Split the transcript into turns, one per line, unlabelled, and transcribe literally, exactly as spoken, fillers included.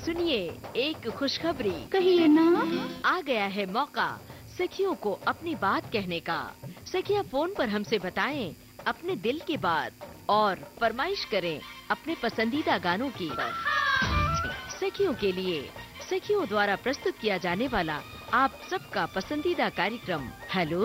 सुनिए एक खुशखबरी।
कहिए ना।
आ गया है मौका सखियों को अपनी बात कहने का। सखियां फोन पर हमसे बताएं अपने दिल की बात और फरमाइश करें अपने पसंदीदा गानों की। सखियों के लिए सखियों द्वारा प्रस्तुत किया जाने वाला आप सबका पसंदीदा कार्यक्रम हेलो